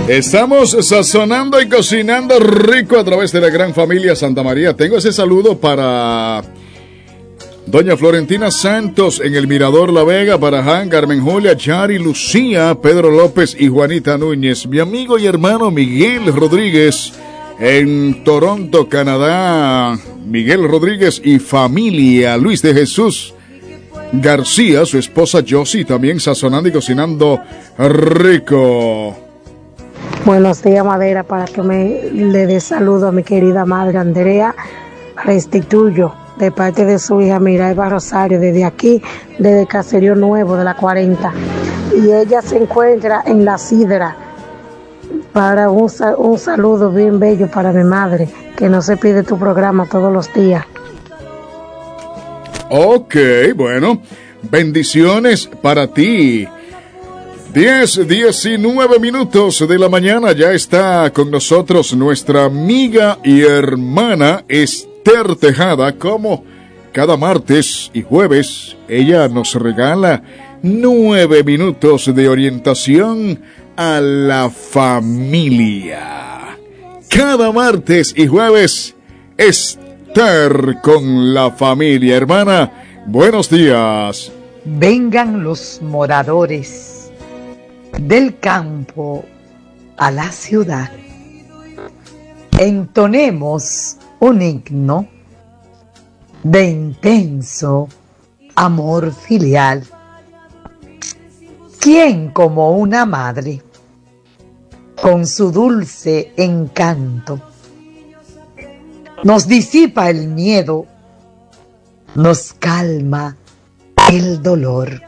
Estamos sazonando y cocinando rico a través de la gran familia Santa María. Tengo ese saludo para doña Florentina Santos en el Mirador La Vega, para Han, Carmen Julia, Yari, Lucía, Pedro López y Juanita Núñez. Mi amigo y hermano Miguel Rodríguez en Toronto, Canadá. Miguel Rodríguez y familia. Luis de Jesús García, su esposa Josie, también sazonando y cocinando rico. Buenos días, Madera, para que le dé saludo a mi querida madre Andrea Restituyo, de parte de su hija Miraiba Rosario, desde aquí, desde Caserío Nuevo de la 40. Y ella se encuentra en La Sidra. Para un saludo bien bello para mi madre, que no se pide tu programa todos los días. Ok, bueno, bendiciones para ti. 19 minutos de la mañana, ya está con nosotros nuestra amiga y hermana Esther Tejada. Como cada martes y jueves, ella nos regala 9 minutos de orientación a la familia. Cada martes y jueves, Esther con la familia. Hermana, buenos días. Vengan los moradores del campo a la ciudad. Entonemos un himno de intenso amor filial. ¿Quién como una madre, con su dulce encanto, nos disipa el miedo, nos calma el dolor?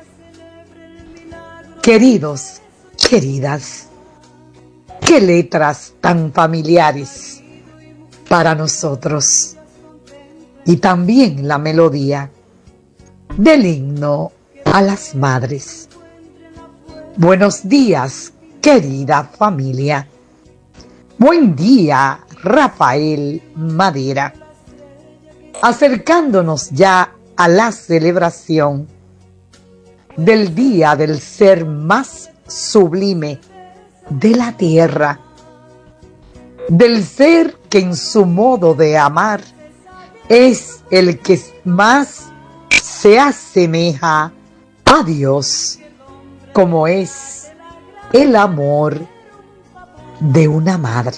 Queridos, queridas, qué letras tan familiares para nosotros, y también la melodía del himno a las madres. Buenos días, querida familia. Buen día, Rafael Madera. Acercándonos ya a la celebración del día del ser más sublime de la tierra, del ser que en su modo de amar es el que más se asemeja a Dios, como es el amor de una madre.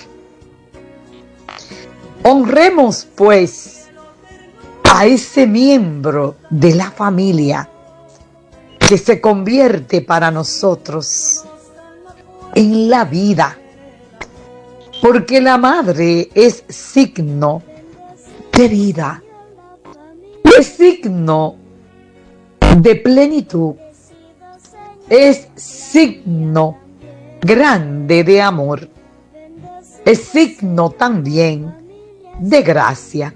Honremos pues a ese miembro de la familia que se convierte para nosotros en la vida, porque la madre es signo de vida, es signo de plenitud, es signo grande de amor, es signo también de gracia.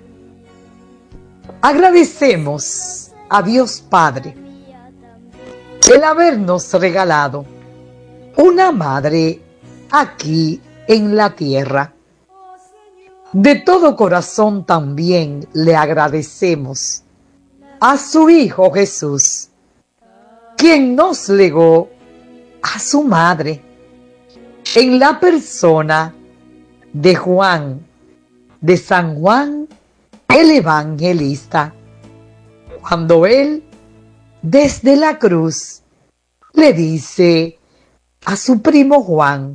Agradecemos a Dios Padre el habernos regalado una madre aquí en la tierra. De todo corazón también le agradecemos a su Hijo Jesús, quien nos legó a su madre en la persona de Juan, de San Juan el Evangelista, cuando él desde la cruz le dice a su primo Juan: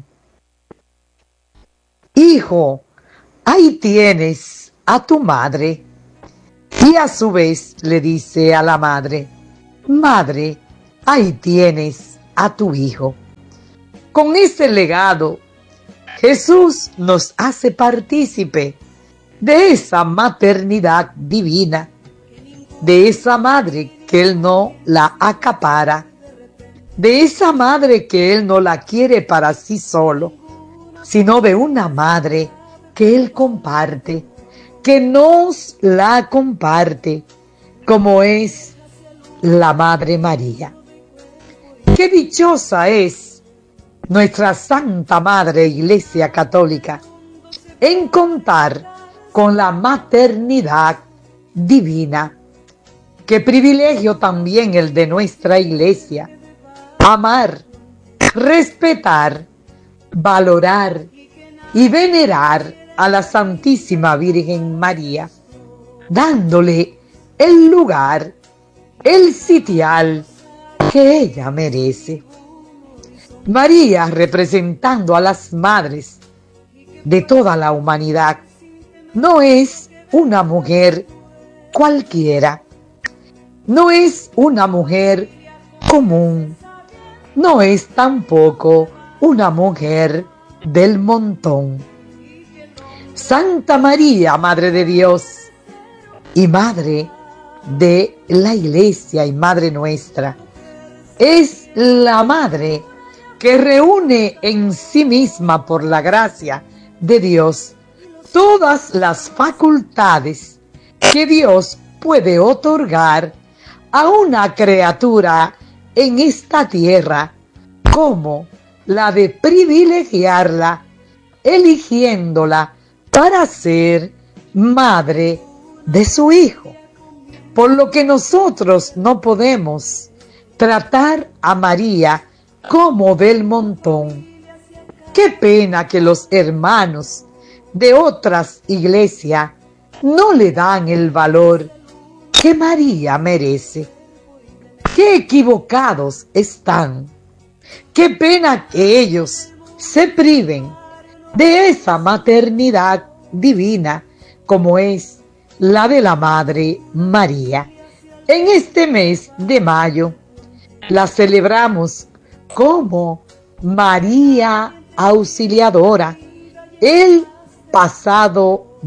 hijo, ahí tienes a tu madre. Y a su vez le dice a la madre: madre, ahí tienes a tu hijo. Con ese legado, Jesús nos hace partícipe de esa maternidad divina, de esa madre que Él no la acapara, de esa madre que Él no la quiere para sí solo, sino de una madre que Él comparte, que nos la comparte, como es la Madre María. Qué dichosa es nuestra Santa Madre Iglesia Católica en contar con la maternidad divina. Qué privilegio también el de nuestra Iglesia, amar, respetar valorar y venerar a la Santísima Virgen María, dándole el lugar, el sitial que ella merece. María, representando a las madres de toda la humanidad, no es una mujer cualquiera, no es una mujer común, no es tampoco una mujer del montón. Santa María, Madre de Dios y Madre de la Iglesia y Madre nuestra, es la Madre que reúne en sí misma, por la gracia de Dios, todas las facultades que Dios puede otorgar a una criatura en esta tierra, como la de privilegiarla, eligiéndola para ser madre de su Hijo. Por lo que nosotros no podemos tratar a María como del montón. Qué pena que los hermanos de otras iglesias no le dan el valor que María merece. Qué equivocados están. Qué pena que ellos se priven de esa maternidad divina como es la de la Madre María. En este mes de mayo la celebramos como María Auxiliadora el pasado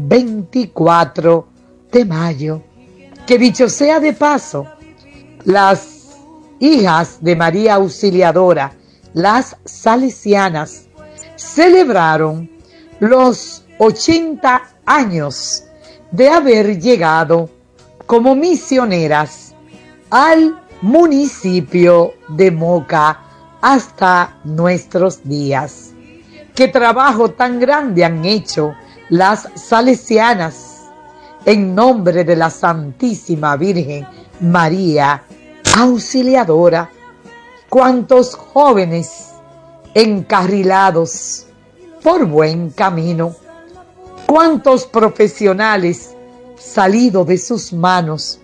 24 de mayo. Que dicho sea de paso, las hijas de María Auxiliadora, las salesianas, celebraron los 80 años de haber llegado como misioneras al municipio de Moca hasta nuestros días. Qué trabajo tan grande han hecho las salesianas en nombre de la Santísima Virgen María Auxiliadora. Cuántos jóvenes encarrilados por buen camino, cuántos profesionales salidos de sus manos,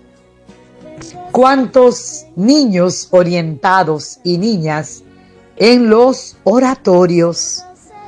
cuántos niños orientados y niñas en los oratorios,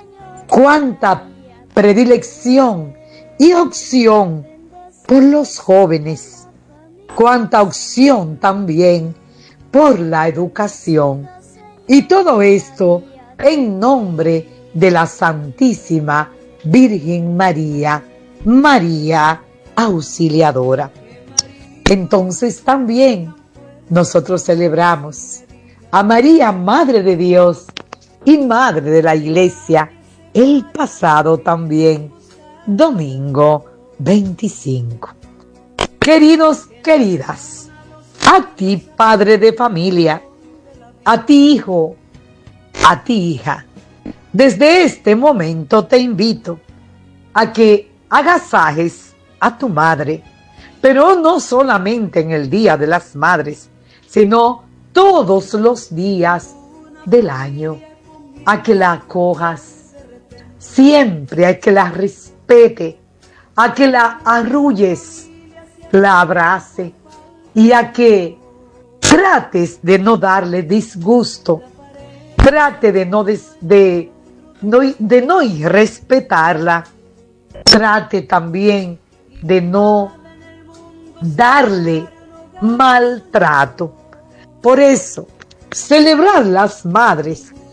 cuánta predilección y opción por los jóvenes, cuánta opción también por la educación. Y todo esto en nombre de la Santísima Virgen María, María Auxiliadora. Entonces también nosotros celebramos a María, Madre de Dios y Madre de la Iglesia, el pasado también domingo 25. Queridos, queridas, a ti, padre de familia, a ti, hijo, a ti, hija, desde este momento te invito a que agasajes a tu madre, pero no solamente en el Día de las Madres, sino todos los días del año, a que la acojas siempre, a que la respete, a que la arrulles, la abrace y a que trates de no darle disgusto, trate de no irrespetarla, trate también de no darle maltrato. Por eso, celebrar las madres